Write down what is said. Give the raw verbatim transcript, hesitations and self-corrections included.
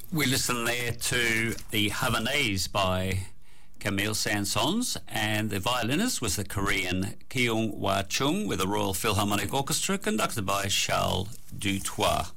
We listened there to the Havanaise by Camille Saint-Saëns, and the violinist was the Korean Keung Hwa Chung with the Royal Philharmonic Orchestra, conducted by Charles Dutoit.